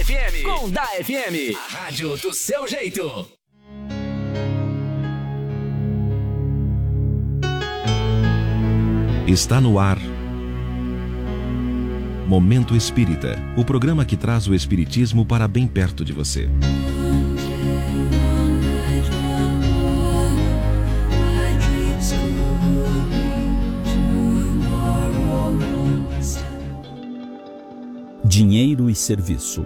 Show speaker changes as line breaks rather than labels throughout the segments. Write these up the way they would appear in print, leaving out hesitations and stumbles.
FM. Com Da FM. A rádio do seu jeito.
Está no ar Momento Espírita, o programa que traz o espiritismo para bem perto de você.
Dinheiro e serviço.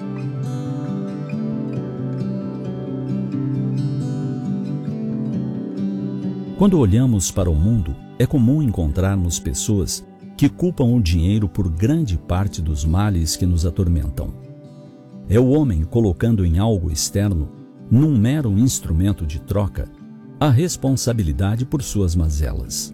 Quando olhamos para o mundo, é comum encontrarmos pessoas que culpam o dinheiro por grande parte dos males que nos atormentam. É o homem colocando em algo externo, num mero instrumento de troca, a responsabilidade por suas mazelas.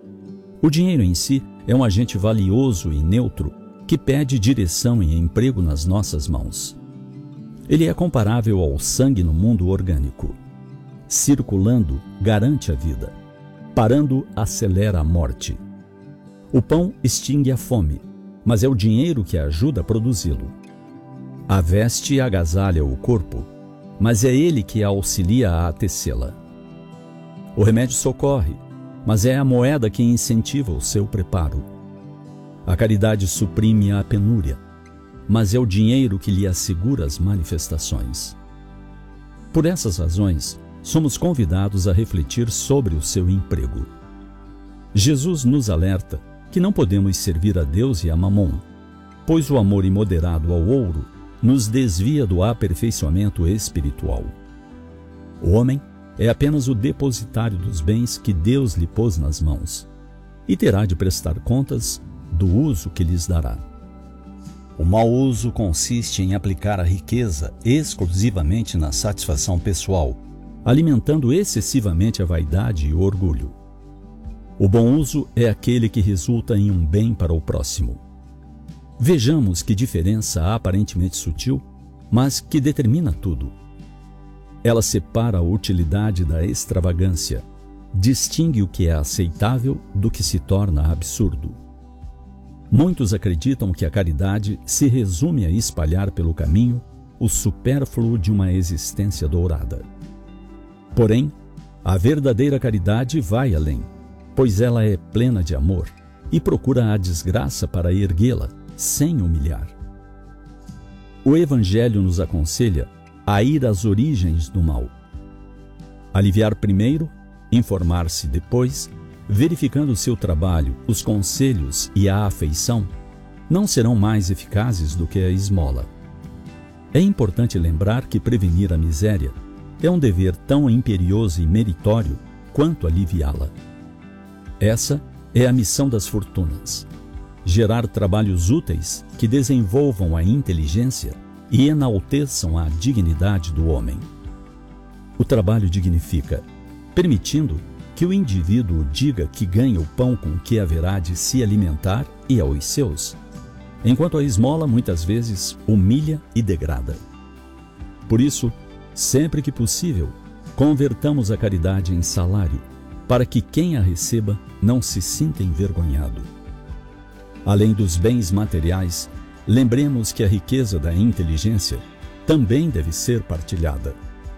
O dinheiro em si é um agente valioso e neutro que pede direção e emprego nas nossas mãos. Ele é comparável ao sangue no mundo orgânico. Circulando, garante a vida. Parando, acelera a morte. O pão extingue a fome, mas é o dinheiro que ajuda a produzi-lo. A veste agasalha o corpo, mas é ele que a auxilia a tecê-la. O remédio socorre, mas é a moeda que incentiva o seu preparo. A caridade suprime a penúria, mas é o dinheiro que lhe assegura as manifestações. Por essas razões, somos convidados a refletir sobre o seu emprego. Jesus nos alerta que não podemos servir a Deus e a Mamon, pois o amor imoderado ao ouro nos desvia do aperfeiçoamento espiritual. O homem é apenas o depositário dos bens que Deus lhe pôs nas mãos, e terá de prestar contas do uso que lhes dará. O mau uso consiste em aplicar a riqueza exclusivamente na satisfação pessoal, alimentando excessivamente a vaidade e o orgulho. O bom uso é aquele que resulta em um bem para o próximo. Vejamos que diferença aparentemente sutil, mas que determina tudo. Ela separa a utilidade da extravagância, distingue o que é aceitável do que se torna absurdo. Muitos acreditam que a caridade se resume a espalhar pelo caminho o supérfluo de uma existência dourada. Porém, a verdadeira caridade vai além, pois ela é plena de amor e procura a desgraça para erguê-la, sem humilhar. O Evangelho nos aconselha a ir às origens do mal. Aliviar primeiro, informar-se depois, verificando o seu trabalho, os conselhos e a afeição, não serão mais eficazes do que a esmola. É importante lembrar que prevenir a miséria é um dever tão imperioso e meritório quanto aliviá-la. Essa é a missão das fortunas: gerar trabalhos úteis que desenvolvam a inteligência e enalteçam a dignidade do homem. O trabalho dignifica, permitindo que o indivíduo diga que ganha o pão com que haverá de se alimentar e aos seus, enquanto a esmola muitas vezes humilha e degrada. Por isso, sempre que possível, convertamos a caridade em salário, para que quem a receba não se sinta envergonhado. Além dos bens materiais, lembremos que a riqueza da inteligência também deve ser partilhada.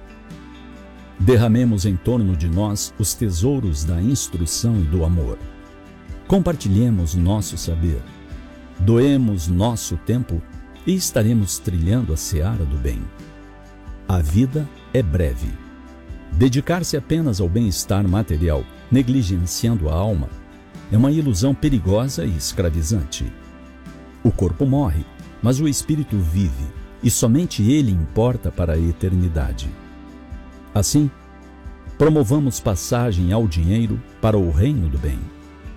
Derramemos em torno de nós os tesouros da instrução e do amor. Compartilhemos nosso saber. Doemos nosso tempo e estaremos trilhando a seara do bem. A vida é breve. Dedicar-se apenas ao bem-estar material, negligenciando a alma, é uma ilusão perigosa e escravizante. O corpo morre, mas o espírito vive, e somente ele importa para a eternidade. Assim, promovamos passagem ao dinheiro para o reino do bem.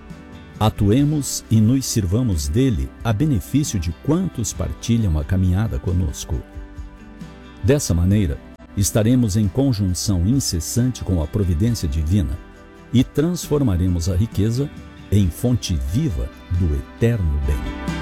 Atuemos e nos sirvamos dele a benefício de quantos partilham a caminhada conosco. Dessa maneira, estaremos em conjunção incessante com a providência divina e transformaremos a riqueza em fonte viva do eterno bem.